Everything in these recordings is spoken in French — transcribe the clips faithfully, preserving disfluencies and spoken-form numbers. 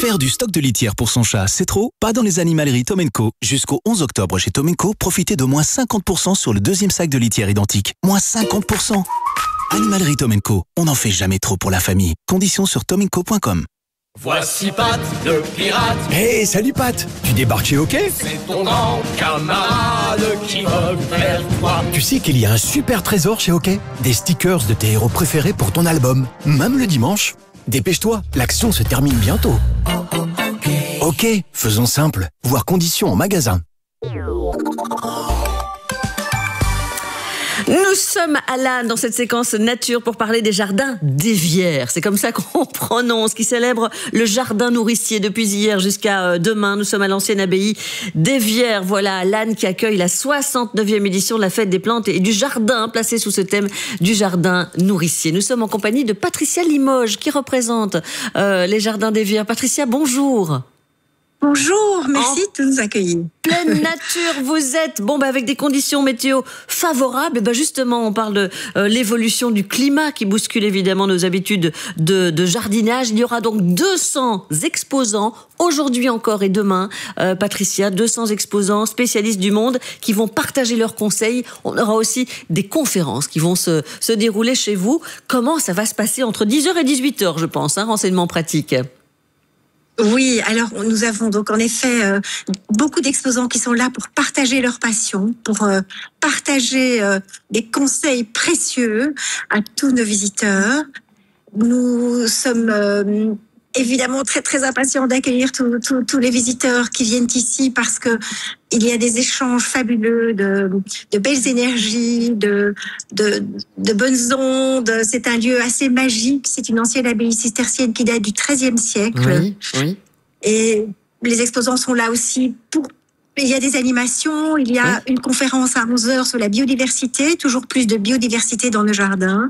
Faire du stock de litière pour son chat, c'est trop? Pas dans les animaleries Tom and Co. Jusqu'au onze octobre chez Tom and Co, profitez de moins cinquante pour cent sur le deuxième sac de litière identique. Moins cinquante pour cent. Animalerie Tom and Co. On n'en fait jamais trop pour la famille. Conditions sur tom and co point com. Voici Pat, le pirate. Hey, salut Pat. Tu débarques chez OK? C'est ton grand camarade qui vogue vers toi. Tu sais qu'il y a un super trésor chez OK? Des stickers de tes héros préférés pour ton album, même le dimanche. Dépêche-toi, l'action se termine bientôt. OK, faisons simple. Voir conditions en magasin. Nous sommes à l'âne dans cette séquence nature pour parler des jardins d'Évière. C'est comme ça qu'on prononce, qui célèbre le jardin nourricier depuis hier jusqu'à demain. Nous sommes à l'ancienne abbaye d'Évière. Voilà, à l'âne qui accueille la soixante-neuvième édition de la fête des plantes et du jardin, placée sous ce thème du jardin nourricier. Nous sommes en compagnie de Patricia Limoges qui représente euh, les jardins d'Évière. Patricia, bonjour. Bonjour, merci en de nous accueillir. Pleine nature, vous êtes bon bah avec des conditions météo favorables. Et ben justement, on parle de euh, l'évolution du climat qui bouscule évidemment nos habitudes de, de jardinage. Il y aura donc deux cents exposants aujourd'hui encore et demain. Euh, Patricia, deux cents exposants spécialistes du monde qui vont partager leurs conseils. On aura aussi des conférences qui vont se, se dérouler chez vous. Comment ça va se passer entre dix heures et dix-huit heures, je pense, hein, renseignements pratiques. Oui, alors nous avons donc en effet euh, beaucoup d'exposants qui sont là pour partager leur passion, pour euh, partager euh, des conseils précieux à tous nos visiteurs. Nous sommes euh, évidemment très très impatients d'accueillir tous tous tous les visiteurs qui viennent ici parce que il y a des échanges fabuleux de de belles énergies, de de de bonnes ondes. C'est un lieu assez magique. C'est une ancienne abbaye cistercienne qui date du treizième siècle. Oui, oui. Et les exposants sont là aussi pour. Il y a des animations. Il y a oui. une conférence à onze heures sur la biodiversité. Toujours plus de biodiversité dans nos jardins.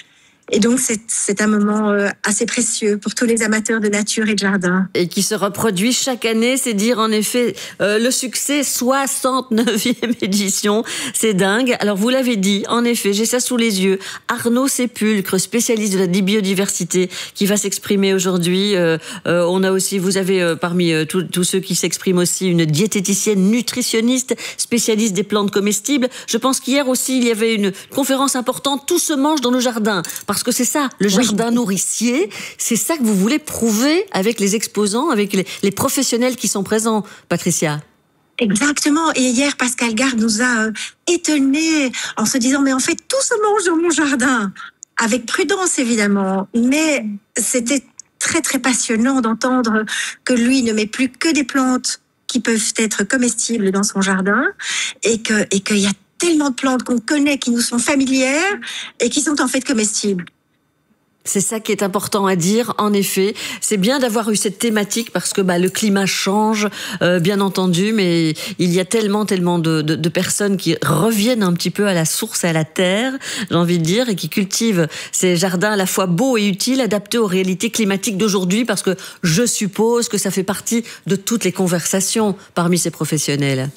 Et donc, c'est, c'est un moment euh, assez précieux pour tous les amateurs de nature et de jardin. Et qui se reproduit chaque année, c'est dire en effet euh, le succès, soixante-neuvième édition, c'est dingue. Alors, vous l'avez dit, en effet, j'ai ça sous les yeux. Arnaud Sépulcre, spécialiste de la biodiversité, qui va s'exprimer aujourd'hui. Euh, euh, on a aussi, vous avez euh, parmi euh, tous ceux qui s'expriment aussi, une diététicienne nutritionniste, spécialiste des plantes comestibles. Je pense qu'hier aussi, il y avait une conférence importante, tout se mange dans nos jardins. Parce que c'est ça, le jardin oui. nourricier, c'est ça que vous voulez prouver avec les exposants, avec les, les professionnels qui sont présents, Patricia. Exactement. Et hier, Pascal Garde nous a euh, étonnés en se disant, mais en fait, tout se mange dans mon jardin. Avec prudence, évidemment. Mais c'était très, très passionnant d'entendre que lui ne met plus que des plantes qui peuvent être comestibles dans son jardin et que, et qu'il y a tellement de plantes qu'on connaît, qui nous sont familières et qui sont en fait comestibles. C'est ça qui est important à dire, en effet. C'est bien d'avoir eu cette thématique parce que bah, le climat change, euh, bien entendu, mais il y a tellement, tellement de, de, de personnes qui reviennent un petit peu à la source, à la terre, j'ai envie de dire, et qui cultivent ces jardins à la fois beaux et utiles, adaptés aux réalités climatiques d'aujourd'hui, parce que je suppose que ça fait partie de toutes les conversations parmi ces professionnels.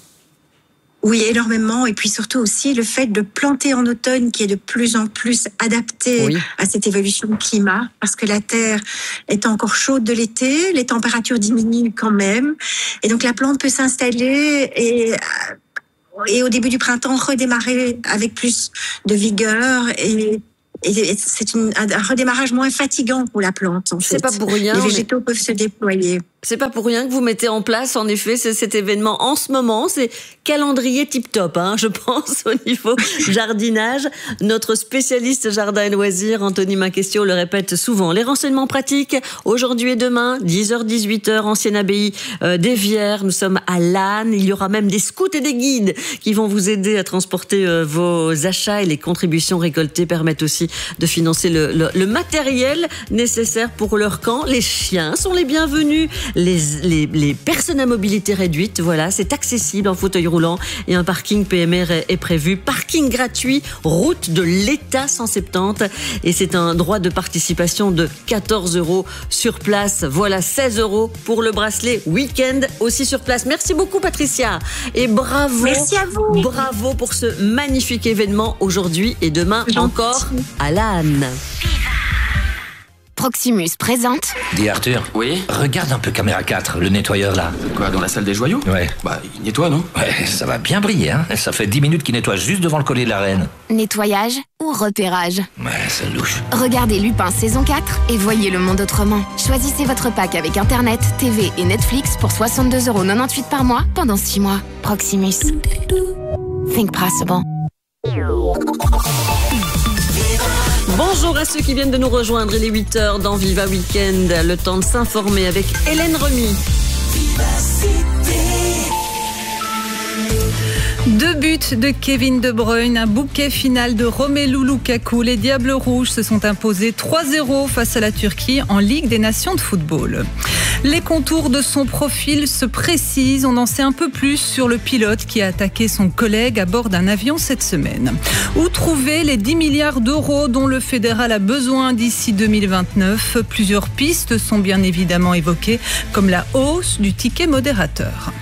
Oui, énormément. Et puis surtout aussi le fait de planter en automne qui est de plus en plus adapté oui. à cette évolution du climat parce que la terre est encore chaude de l'été, les températures diminuent quand même. Et donc la plante peut s'installer et, et au début du printemps redémarrer avec plus de vigueur et Et c'est une, un redémarrage moins fatigant pour la plante. En fait. C'est pas pour rien. Les végétaux mais... peuvent se déployer. C'est pas pour rien que vous mettez en place, en effet, cet événement en ce moment. C'est calendrier tip-top, hein, je pense, au niveau jardinage. Notre spécialiste jardin et loisirs, Anthony Maquestio, le répète souvent. Les renseignements pratiques, aujourd'hui et demain, dix heures dix-huit heures, ancienne abbaye euh, d'Évière. Nous sommes à l'âne. Il y aura même des scouts et des guides qui vont vous aider à transporter euh, vos achats et les contributions récoltées permettent aussi de financer le, le, le matériel nécessaire pour leur camp. Les chiens sont les bienvenus. Les, les, les personnes à mobilité réduite, voilà, c'est accessible en fauteuil roulant et un parking P M R est, est prévu. Parking gratuit, route de l'État cent soixante-dix et c'est un droit de participation de quatorze euros sur place. Voilà, seize euros pour le bracelet week-end aussi sur place. Merci beaucoup Patricia et bravo. Merci à vous. Bravo pour ce magnifique événement aujourd'hui et demain encore à l'âne. Proximus présente... Dis Arthur. Oui? Regarde un peu caméra quatre, le nettoyeur là. Quoi, dans la salle des joyaux? Ouais. Bah, il nettoie, non? Ouais, ça va bien briller, hein. Ça fait dix minutes qu'il nettoie juste devant le collier de la reine. Nettoyage ou repérage? Ouais, c'est louche. Regardez Lupin saison quatre et voyez le monde autrement. Choisissez votre pack avec Internet, T V et Netflix pour soixante-deux euros quatre-vingt-dix-huit par mois pendant six mois. Proximus. Think possible. Bonjour à ceux qui viennent de nous rejoindre. Il est huit heures dans Viva Weekend. Le temps de s'informer avec Hélène Remy. Deux buts de Kevin De Bruyne, un bouquet final de Romelu Lukaku. Les Diables Rouges se sont imposés trois zéro face à la Turquie en Ligue des Nations de football. Les contours de son profil se précisent. On en sait un peu plus sur le pilote qui a attaqué son collègue à bord d'un avion cette semaine. Où trouver les dix milliards d'euros dont le fédéral a besoin d'ici deux mille vingt-neuf? Plusieurs pistes sont bien évidemment évoquées, comme la hausse du ticket modérateur.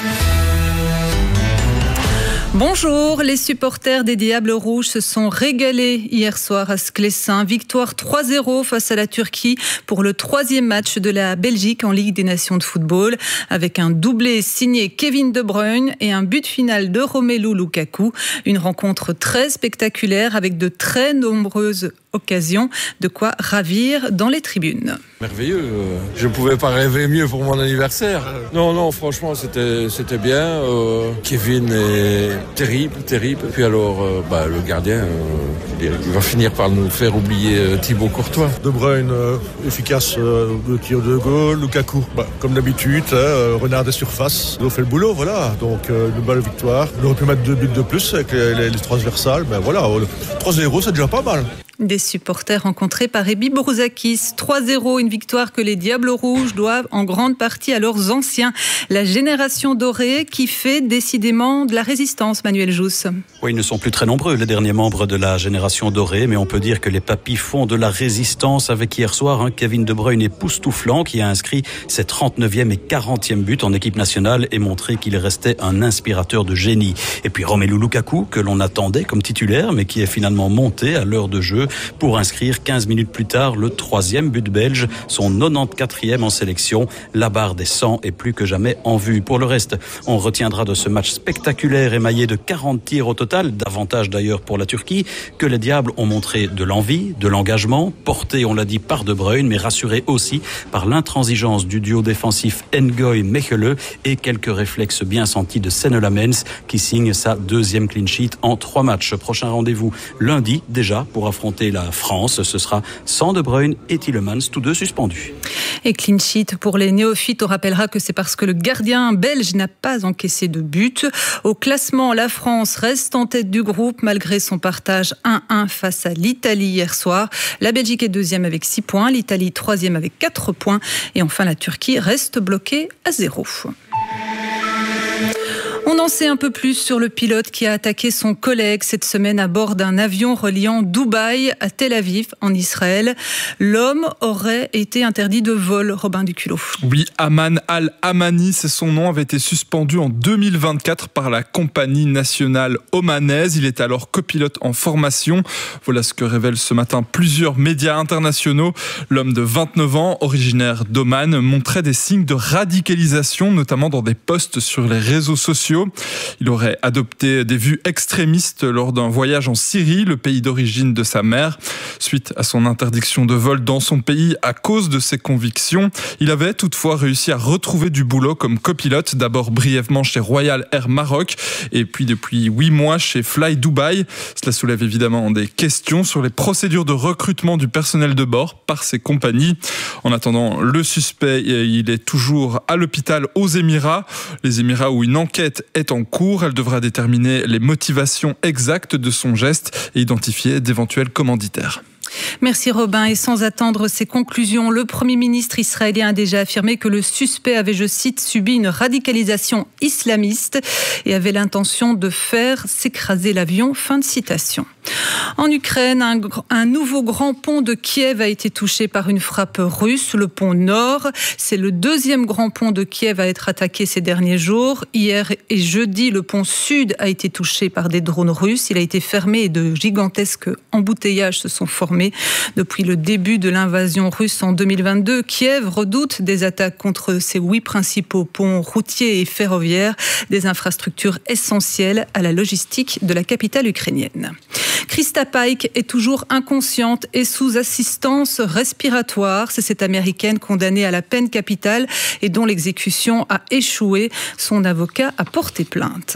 Bonjour, les supporters des Diables Rouges se sont régalés hier soir à Sclessin. Victoire trois zéro face à la Turquie pour le troisième match de la Belgique en Ligue des Nations de football, avec un doublé signé Kevin De Bruyne et un but final de Romelu Lukaku. Une rencontre très spectaculaire avec de très nombreuses occasions, de quoi ravir dans les tribunes. Merveilleux, je ne pouvais pas rêver mieux pour mon anniversaire. Non, non, franchement, c'était, c'était bien. Euh, Kevin est terrible, terrible. Puis alors, euh, bah, le gardien, euh, il va finir par nous faire oublier euh, Thibaut Courtois. De Bruyne, euh, efficace, euh, le tir de goal. Lukaku, bah, comme d'habitude, hein, euh, renard des surfaces. Ils ont fait le boulot, voilà. Donc, euh, une belle victoire. On aurait pu mettre deux buts de plus avec les, les, les transversales. Ben voilà, trois zéro, c'est déjà pas mal. Des supporters rencontrés par Ebi Bourouzakis. trois zéro, une victoire que les Diables Rouges doivent en grande partie à leurs anciens. La génération dorée qui fait décidément de la résistance, Manuel Jousse. Oui, ils ne sont plus très nombreux, les derniers membres de la génération dorée, mais on peut dire que les papis font de la résistance avec hier soir hein, Kevin De Bruyne époustouflant qui a inscrit ses trente-neuvième et quarantième buts en équipe nationale et montré qu'il restait un inspirateur de génie. Et puis Romelu Lukaku, que l'on attendait comme titulaire, mais qui est finalement monté à l'heure de jeu pour inscrire quinze minutes plus tard le troisième but belge, son quatre-vingt-quatrième en sélection. La barre des cent est plus que jamais en vue. Pour le reste, on retiendra de ce match spectaculaire émaillé de quarante tirs au total, davantage d'ailleurs pour la Turquie, que les Diables ont montré de l'envie, de l'engagement, porté, on l'a dit, par De Bruyne, mais rassuré aussi par l'intransigeance du duo défensif Ngoy-Mechele et quelques réflexes bien sentis de Senne Lamens qui signe sa deuxième clean sheet en trois matchs. Prochain rendez-vous lundi déjà pour affronter la France. Ce sera sans De Bruyne et Tielemans, tous deux suspendus. Et clean sheet pour les néophytes, on rappellera que c'est parce que le gardien belge n'a pas encaissé de but. Au classement, la France reste en tête du groupe malgré son partage un un face à l'Italie hier soir. La Belgique est deuxième avec six points, l'Italie troisième avec quatre points et enfin la Turquie reste bloquée à zéro. On en sait un peu plus sur le pilote qui a attaqué son collègue cette semaine à bord d'un avion reliant Dubaï à Tel Aviv, en Israël. L'homme aurait été interdit de vol, Robin Duculot. Oui, Aman Al-Amani, c'est son nom, avait été suspendu en deux mille vingt-quatre par la compagnie nationale omanaise. Il est alors copilote en formation. Voilà ce que révèlent ce matin plusieurs médias internationaux. L'homme de vingt-neuf ans, originaire d'Oman, montrait des signes de radicalisation, notamment dans des posts sur les réseaux sociaux. Il aurait adopté des vues extrémistes lors d'un voyage en Syrie, le pays d'origine de sa mère. Suite à son interdiction de vol dans son pays à cause de ses convictions, il avait toutefois réussi à retrouver du boulot comme copilote, d'abord brièvement chez Royal Air Maroc et puis depuis huit mois chez Fly Dubai. Cela soulève évidemment des questions sur les procédures de recrutement du personnel de bord par ces compagnies. En attendant, le suspect, il est toujours à l'hôpital aux Émirats. Les Émirats où une enquête est en cours. Elle devra déterminer les motivations exactes de son geste et identifier d'éventuels commanditaires. Merci Robin. Et sans attendre ses conclusions, le Premier ministre israélien a déjà affirmé que le suspect avait, je cite, subi une radicalisation islamiste et avait l'intention de faire s'écraser l'avion. Fin de citation. En Ukraine, un, un nouveau grand pont de Kiev a été touché par une frappe russe, le pont Nord. C'est le deuxième grand pont de Kiev à être attaqué ces derniers jours. Hier et jeudi, le pont Sud a été touché par des drones russes. Il a été fermé et de gigantesques embouteillages se sont formés. Depuis le début de l'invasion russe en deux mille vingt-deux, Kiev redoute des attaques contre ses huit principaux ponts routiers et ferroviaires, des infrastructures essentielles à la logistique de la capitale ukrainienne. Krista Pike est toujours inconsciente et sous assistance respiratoire. C'est cette Américaine condamnée à la peine capitale et dont l'exécution a échoué. Son avocat a porté plainte.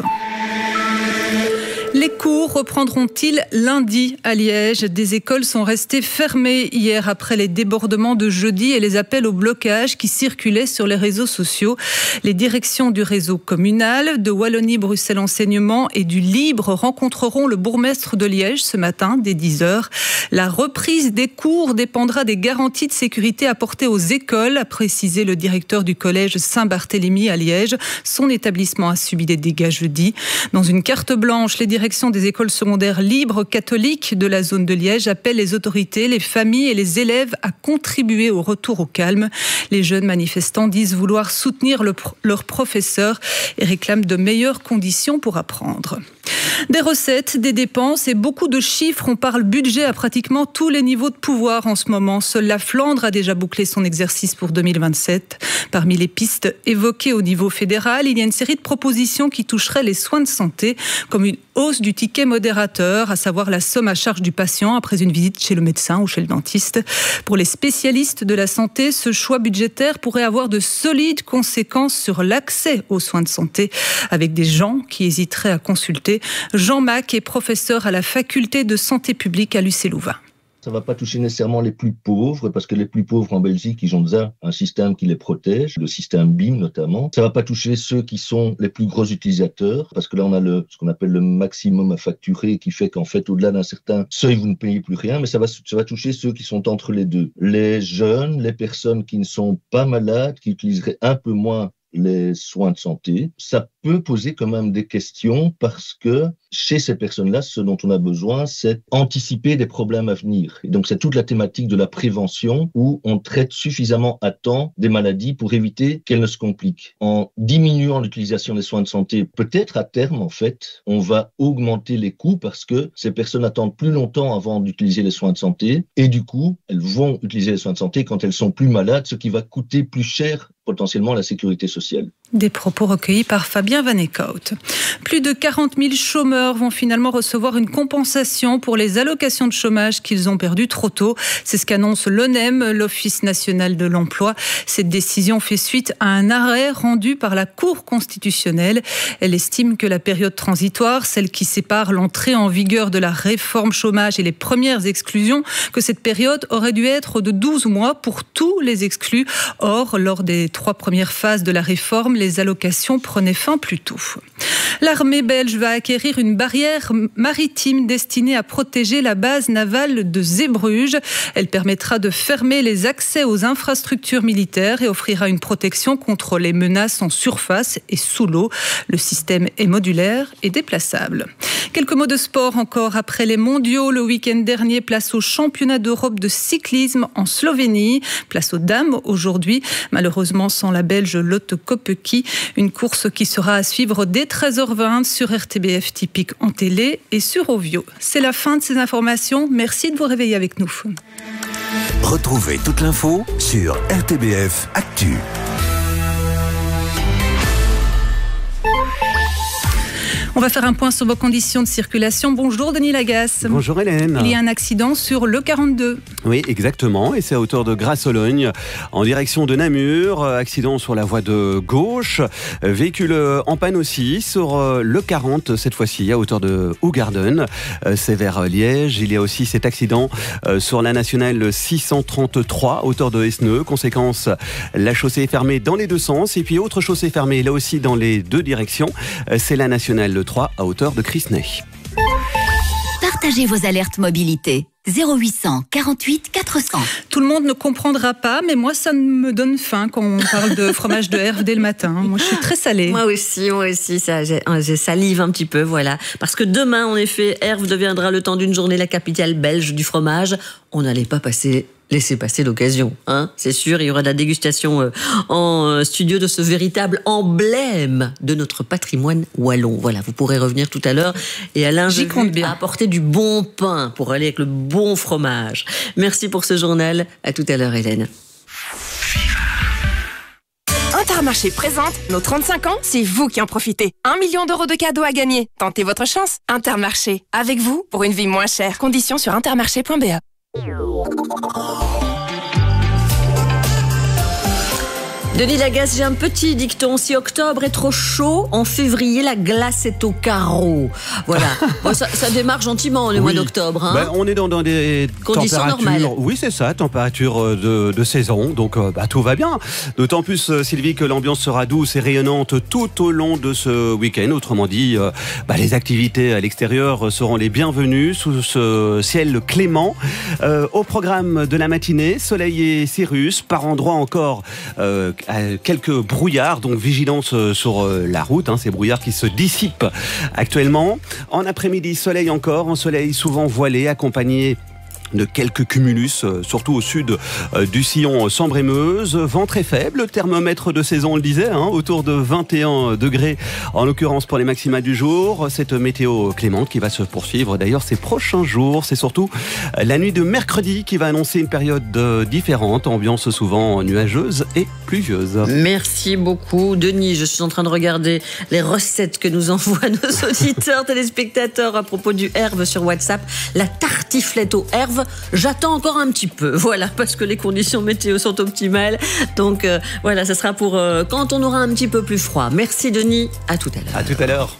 Les cours reprendront-ils lundi à Liège ? Des écoles sont restées fermées hier après les débordements de jeudi et les appels au blocage qui circulaient sur les réseaux sociaux. Les directions du réseau communal, de Wallonie-Bruxelles Enseignement et du Libre rencontreront le bourgmestre de Liège ce matin dès dix heures. La reprise des cours dépendra des garanties de sécurité apportées aux écoles, a précisé le directeur du collège Saint-Barthélemy à Liège. Son établissement a subi des dégâts jeudi. Dans une carte blanche, les directions des écoles secondaires libres catholiques de la zone de Liège appelle les autorités, les familles et les élèves à contribuer au retour au calme. Les jeunes manifestants disent vouloir soutenir le, leurs professeurs et réclament de meilleures conditions pour apprendre. Des recettes, des dépenses et beaucoup de chiffres. On parle budget à pratiquement tous les niveaux de pouvoir en ce moment. Seule la Flandre a déjà bouclé son exercice pour deux mille vingt-sept. Parmi les pistes évoquées au niveau fédéral, il y a une série de propositions qui toucheraient les soins de santé, comme une hausse du ticket modérateur, à savoir la somme à charge du patient après une visite chez le médecin ou chez le dentiste. Pour les spécialistes de la santé, ce choix budgétaire pourrait avoir de solides conséquences sur l'accès aux soins de santé, avec des gens qui hésiteraient à consulter. Jean Mac est professeur à la faculté de santé publique à l'U C Louvain. Ça ne va pas toucher nécessairement les plus pauvres, parce que les plus pauvres en Belgique, ils ont déjà un système qui les protège, le système B I M notamment. Ça ne va pas toucher ceux qui sont les plus gros utilisateurs, parce que là, on a le, ce qu'on appelle le maximum à facturer, qui fait qu'en fait, au-delà d'un certain seuil, vous ne payez plus rien, mais ça va, ça va toucher ceux qui sont entre les deux. Les jeunes, les personnes qui ne sont pas malades, qui utiliseraient un peu moins les soins de santé. Ça peut poser quand même des questions parce que chez ces personnes-là, ce dont on a besoin, c'est anticiper des problèmes à venir. Et donc, c'est toute la thématique de la prévention où on traite suffisamment à temps des maladies pour éviter qu'elles ne se compliquent. En diminuant l'utilisation des soins de santé, peut-être à terme, en fait, on va augmenter les coûts parce que ces personnes attendent plus longtemps avant d'utiliser les soins de santé et du coup, elles vont utiliser les soins de santé quand elles sont plus malades, ce qui va coûter plus cher potentiellement la sécurité sociale. Des propos recueillis par Fabien Van Eekhout. Plus de quarante mille chômeurs vont finalement recevoir une compensation pour les allocations de chômage qu'ils ont perdues trop tôt. C'est ce qu'annonce l'O N E M, l'Office national de l'emploi. Cette décision fait suite à un arrêt rendu par la Cour constitutionnelle. Elle estime que la période transitoire, celle qui sépare l'entrée en vigueur de la réforme chômage et les premières exclusions, que cette période aurait dû être de douze mois pour tous les exclus. Or, lors des trois premières phases de la réforme, les allocations prenaient fin plus tôt. L'armée belge va acquérir une barrière maritime destinée à protéger la base navale de Zeebruges. Elle permettra de fermer les accès aux infrastructures militaires et offrira une protection contre les menaces en surface et sous l'eau. Le système est modulaire et déplaçable. Quelques mots de sport encore. Après les mondiaux, le week-end dernier, place au championnat d'Europe de cyclisme en Slovénie. Place aux dames aujourd'hui. Malheureusement, sans la Belge Lotte Kopecky. Une course qui sera à suivre dès treize heures vingt sur R T B F Typique en télé et sur Ovio. C'est la fin de ces informations. Merci de vous réveiller avec nous. Retrouvez toute l'info sur R T B F Actu. On va faire un point sur vos conditions de circulation. Bonjour Denis Lagasse. Bonjour Hélène. Il y a un accident sur le quarante-deux. Oui, exactement. Et c'est à hauteur de Grasse-Ologne, en direction de Namur. Accident sur la voie de gauche. Véhicule en panne aussi sur le quarante, cette fois-ci, à hauteur de Hougarden. C'est vers Liège. Il y a aussi cet accident sur la nationale six cent trente-trois, à hauteur de Esneux. Conséquence, la chaussée est fermée dans les deux sens. Et puis, autre chaussée fermée, là aussi, dans les deux directions. C'est la nationale trois à hauteur de Crisnay. partagez vos alertes mobilité. zéro huit cent quarante-huit quatre cents. Tout le monde ne comprendra pas, mais moi, ça me donne faim quand on parle de fromage de Herve dès le matin. Moi, je suis très salée. Moi aussi, moi aussi, ça, j'ai, j'ai salive un petit peu, voilà. Parce que demain, en effet, Herve deviendra le temps d'une journée la capitale belge du fromage. On n'allait pas passer... Laissez passer l'occasion, hein, c'est sûr. Il y aura de la dégustation euh, en euh, studio de ce véritable emblème de notre patrimoine wallon. Voilà, vous pourrez revenir tout à l'heure. Et Alain, j'y compte bien, apporter du bon pain pour aller avec le bon fromage. Merci pour ce journal. À tout à l'heure, Hélène. Intermarché présente nos trente-cinq ans, c'est vous qui en profitez. Un million d'euros de cadeaux à gagner. Tentez votre chance. Intermarché, avec vous pour une vie moins chère. Conditions sur intermarché point b e. Denis Lagasse, j'ai un petit dicton. Si octobre est trop chaud, en février, la glace est au carreau. Voilà. Bon, ça, ça démarre gentiment le oui. mois d'octobre. Hein. Ben, on est dans, dans des conditions températures normales. Oui, c'est ça, température de, de saison. Donc, bah, tout va bien. D'autant plus, Sylvie, que l'ambiance sera douce et rayonnante tout au long de ce week-end. Autrement dit, bah, les activités à l'extérieur seront les bienvenues sous ce ciel clément. Euh, au programme de la matinée, soleil et cirrus. Par endroits encore... Euh, quelques brouillards, donc vigilance sur la route, hein, ces brouillards qui se dissipent actuellement. En après-midi, soleil encore, un soleil souvent voilé, accompagné de quelques cumulus, surtout au sud euh, du sillon Sambre-et-Meuse. Vent très faible, thermomètre de saison, on le disait, hein, autour de vingt et un degrés, en l'occurrence pour les maxima du jour. Cette météo clémente qui va se poursuivre d'ailleurs ces prochains jours. C'est surtout la nuit de mercredi qui va annoncer une période euh, différente, ambiance souvent nuageuse et pluvieuse. Merci beaucoup, Denis. Je suis en train de regarder les recettes que nous envoient nos auditeurs, téléspectateurs à propos du Herve sur WhatsApp. La tartiflette au Herve. J'attends encore un petit peu, voilà, parce que les conditions météo sont optimales. Donc euh, voilà, ça sera pour euh, quand on aura un petit peu plus froid. Merci Denis, à tout à l'heure. À tout à l'heure.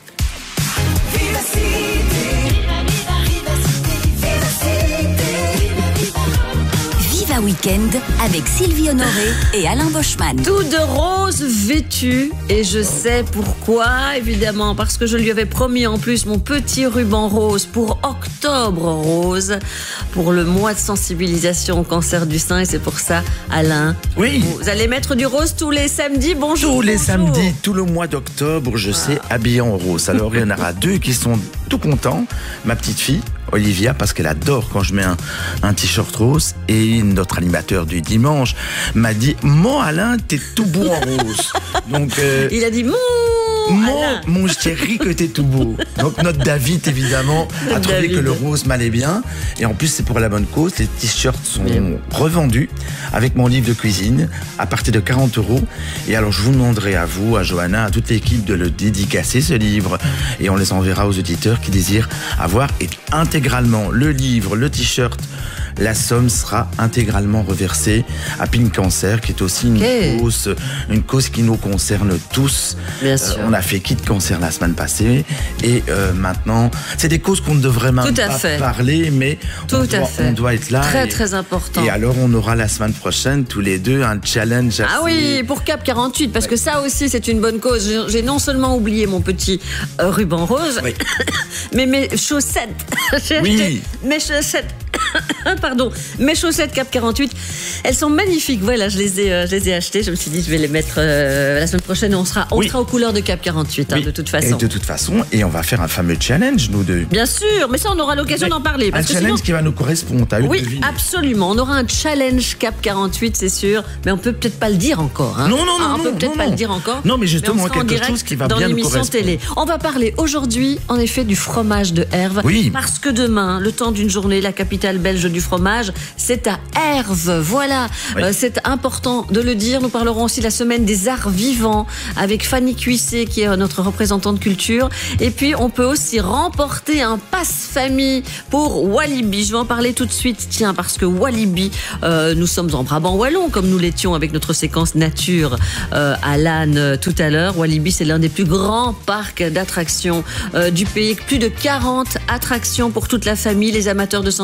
Viva Weekend avec Sylvie Honoré et Alain Boschman. Tout de rose vêtu, et je sais pourquoi, évidemment, parce que je lui avais promis en plus mon petit ruban rose pour Octobre Rose, pour le mois de sensibilisation au cancer du sein, et c'est pour ça, Alain, oui. vous allez mettre du rose tous les samedis. Bonjour. Tous les bonjour. samedis, tout le mois d'octobre, je sais, habillé en rose. Alors il y en aura deux qui sont tout contents. Ma petite fille, Olivia, parce qu'elle adore quand je mets un, un t-shirt rose, et notre animateur du dimanche m'a dit « Mon Alain, t'es tout beau en rose ». Donc euh, il a dit « Mon Mon, mon chéri que t'es tout beau ». Donc notre David, évidemment, a trouvé David. que le rose m'allait bien. Et en plus, c'est pour la bonne cause. Les t-shirts sont bien. revendus avec mon livre de cuisine à partir de quarante euros. Et alors, je vous demanderai à vous, à Johanna, à toute l'équipe de le dédicacer, ce livre. Et on les enverra aux auditeurs qui désirent avoir et intégralement le livre, le t-shirt. La somme sera intégralement reversée à Pink Cancer, qui est aussi une okay. cause, une cause qui nous concerne tous. Bien sûr. Euh, on a fait Kit Cancer la semaine passée, et euh, maintenant, c'est des causes qu'on ne devrait même pas fait. parler, mais Tout on, à doit, fait. on doit être là. Très et, très important. Et alors, on aura la semaine prochaine tous les deux un challenge. Ah oui, pour Cap quarante-huit, parce ouais. que ça aussi c'est une bonne cause. J'ai non seulement oublié mon petit euh, ruban rose, oui. mais mes chaussettes. J'ai oui. acheté mes chaussettes. Pardon, mes chaussettes Cap quarante-huit, elles sont magnifiques. Voilà, je les ai, euh, je les ai achetées. Je me suis dit, je vais les mettre euh, la semaine prochaine et on sera, on oui. sera aux couleurs de Cap quarante-huit, hein, oui. de toute façon. Et de toute façon, et on va faire un fameux challenge, nous deux. Bien sûr, mais ça, on aura l'occasion d'en parler. Parce un que challenge sinon... qui va nous correspondre. T'as eu oui, deviner. Absolument. On aura un challenge Cap quarante-huit, c'est sûr, mais on peut peut-être pas le dire encore. Hein. Non, non, non. Ah, on non, peut peut-être non, pas non. le dire encore. Non, mais justement, mais quelque chose qui va dans bien nous l'émission correspondre. télé. On va parler aujourd'hui, en effet, du fromage de Herve. Oui. Parce que demain, le temps d'une journée, la capitale belge du fromage, c'est à Herve. Voilà, oui. euh, c'est important de le dire. Nous parlerons aussi de la semaine des arts vivants avec Fanny Cuissé, qui est notre représentante culture. Et puis, on peut aussi remporter un passe-famille pour Walibi. Je vais en parler tout de suite, tiens, parce que Walibi, euh, nous sommes en Brabant wallon, comme nous l'étions avec notre séquence nature euh, à Lannes euh, tout à l'heure. Walibi, c'est l'un des plus grands parcs d'attractions euh, du pays. Plus de quarante attractions pour toute la famille, les amateurs de sensations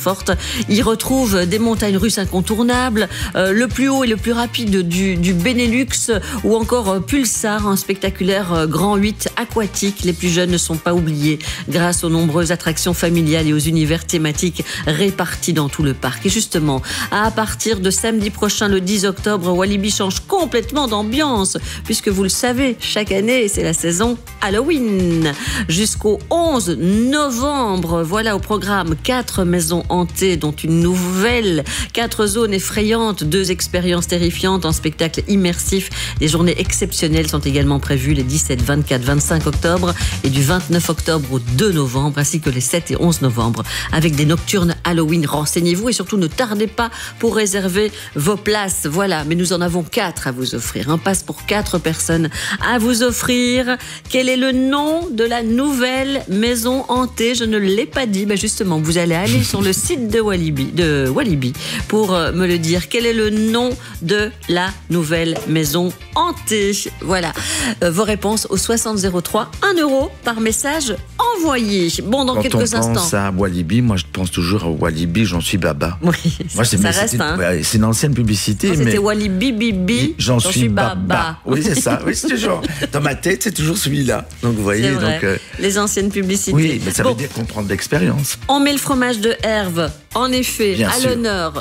forte. Y retrouvent des montagnes russes incontournables, euh, le plus haut et le plus rapide du, du Benelux, ou encore euh, Pulsar, un spectaculaire euh, grand huit aquatique. Les plus jeunes ne sont pas oubliés grâce aux nombreuses attractions familiales et aux univers thématiques répartis dans tout le parc. Et justement, à partir de samedi prochain, le dix octobre, Walibi change complètement d'ambiance, puisque vous le savez, chaque année, c'est la saison Halloween. Jusqu'au onze novembre, voilà au programme quatre maisons hantées, dont une nouvelle, quatre zones effrayantes, deux expériences terrifiantes, un spectacle immersif. Des journées exceptionnelles sont également prévues les dix-sept, vingt-quatre, vingt-cinq octobre et du vingt-neuf octobre au deux novembre, ainsi que les sept et onze novembre, avec des nocturnes Halloween. Renseignez-vous et surtout ne tardez pas pour réserver vos places. Voilà, mais nous en avons quatre à vous offrir. Un passe pour quatre personnes à vous offrir. Quel est le nom de la nouvelle maison hantée? Je ne l'ai pas dit. Ben justement, vous allez aller sur le site de Walibi, de Walibi pour me le dire. Quel est le nom de la nouvelle maison hantée? Voilà. Euh, vos réponses au soixante zéro trois, un euro par message envoyé. Bon, dans Quand quelques on instants. pense à Walibi, moi je pense toujours à Walibi, j'en suis baba. Oui, moi, ça, ça reste. Hein. Ouais, c'est une ancienne publicité. Non, mais c'était Walibi Bibi, j'en suis, suis baba. baba. Oui, c'est ça. Oui, c'est toujours. Dans ma tête, c'est toujours celui-là. Donc vous voyez. Donc, euh... les anciennes publicités. Oui, mais ça bon. veut dire qu'on prend de l'expérience. On met le fromage de Herve, en effet, Bien à sûr. l'honneur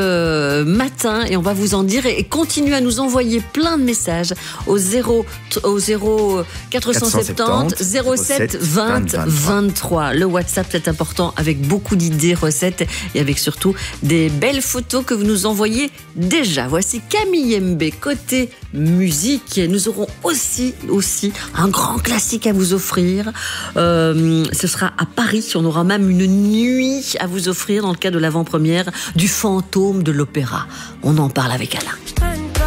ce matin, et on va vous en dire, et continuez à nous envoyer plein de messages au zéro, au zéro quatre cent soixante-dix zéro sept vingt vingt-trois. Le WhatsApp, c'est important, avec beaucoup d'idées, recettes, et avec surtout des belles photos que vous nous envoyez déjà. Voici Camille Mbé, côté musique. Nous aurons aussi, aussi un grand classique à vous offrir. Euh, ce sera à Paris. On aura même une nuit à vous offrir dans le cadre de l'avant-première du Fantôme de l'Opéra. On en parle avec Alain.